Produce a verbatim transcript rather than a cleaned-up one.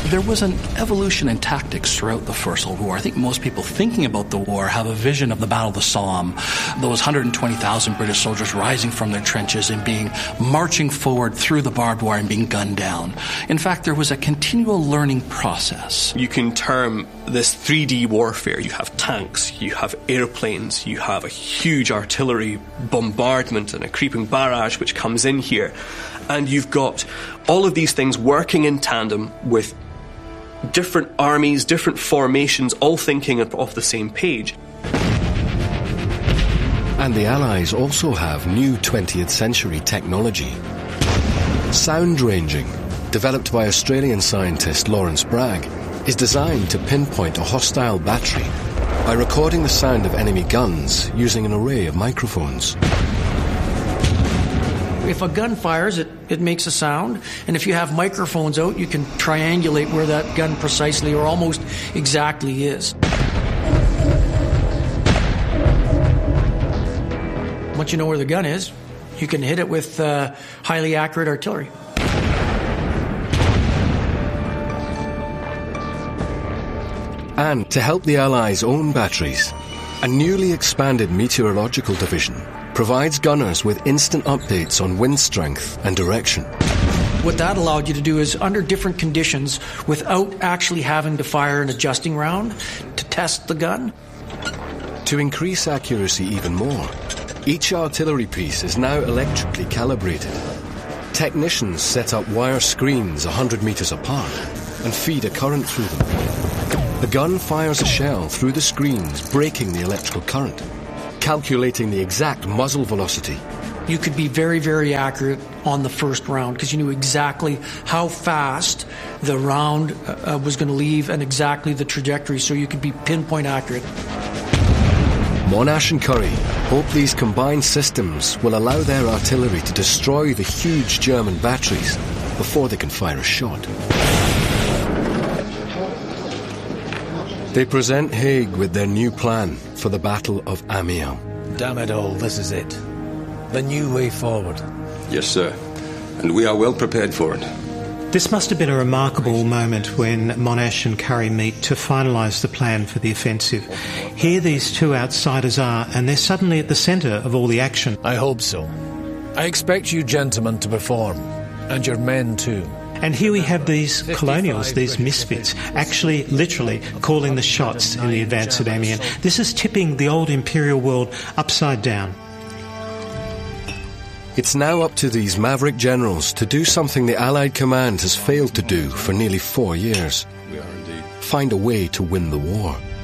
There was an evolution in tactics throughout the First World War. I think most people thinking about the war have a vision of the Battle of the Somme, those one hundred twenty thousand British soldiers rising from their trenches and being marching forward through the barbed wire and being gunned down. In fact, there was a continual learning process. You can term this three D warfare. You have tanks, you have airplanes, you have a huge artillery bombardment and a creeping barrage which comes in here. And you've got all of these things working in tandem with different armies, different formations, all thinking off the same page. And the Allies also have new twentieth century technology. Sound ranging, developed by Australian scientist Lawrence Bragg, is designed to pinpoint a hostile battery by recording the sound of enemy guns using an array of microphones. If a gun fires, it, it makes a sound, and if you have microphones out, you can triangulate where that gun precisely or almost exactly is. Once you know where the gun is, you can hit it with uh, highly accurate artillery. And to help the Allies' own batteries, a newly expanded meteorological division provides gunners with instant updates on wind strength and direction. What that allowed you to do is, under different conditions, without actually having to fire an adjusting round to test the gun. To increase accuracy even more, each artillery piece is now electrically calibrated. Technicians set up wire screens one hundred metres apart and feed a current through them. The gun fires a shell through the screens, breaking the electrical current, calculating the exact muzzle velocity. You could be very, very accurate on the first round because you knew exactly how fast the round uh, was going to leave and exactly the trajectory, so you could be pinpoint accurate. Monash and Currie hope these combined systems will allow their artillery to destroy the huge German batteries before they can fire a shot. They present Haig with their new plan for the Battle of Amiens. Damn it all, this is it. The new way forward. Yes, sir. And we are well prepared for it. This must have been a remarkable moment when Monash and Currie meet to finalise the plan for the offensive. Here these two outsiders are, and they're suddenly at the centre of all the action. I hope so. I expect you gentlemen to perform, and your men too. And here we have these colonials, these misfits, actually literally calling the shots in the advance of Amiens. This is tipping the old imperial world upside down. It's now up to these maverick generals to do something the Allied command has failed to do for nearly four years. Find a way to win the war.